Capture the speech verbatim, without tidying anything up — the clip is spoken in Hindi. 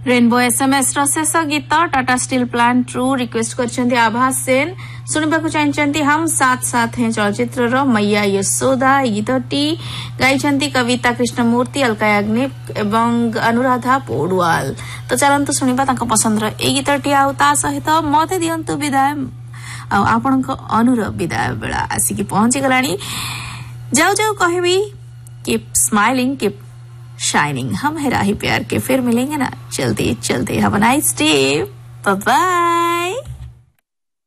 रेनबो एसएमएस रो शेष गीत टाटा स्टील प्लांट रु रिक्वेस्ट करछन्ती आभास सेन सुनिबाकु चाहन्छन्ती हम साथ साथ हैं चलचित्र रो मैया यशोदा गीतटी गाइछन्ती कविता कृष्णमूर्ति अलका याग्निक एवं अनुराधा पौडवाल। तो चलंतु सुनिबा तांको पसंद रो ए गीतटी आउ ता सहित मते दियंतु विदाय आ आपनको अनुर विदाय बेला आसी की पहुंची गलानी। जाओ जाओ कहबी कीप स्माइलिंग कीप शाइनिंग। हम है राही प्यार के, फिर मिलेंगे ना चलते चलते। Have a nice day, bye bye.